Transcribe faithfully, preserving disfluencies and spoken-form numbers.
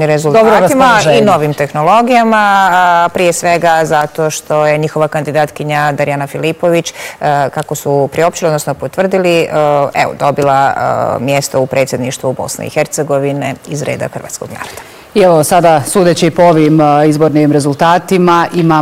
zadovoljni rezultatima i novim tehnologijama, prije svega zato što je njihova kandidatkinja Darjana Filipović, kako su priopćili, odnosno potvrdili, evo, dobila mjesto u predsjedništvu Bosne i Hercegovine iz reda hrvatskog naroda. I evo sada, sudeći po ovim izbornim rezultatima, ima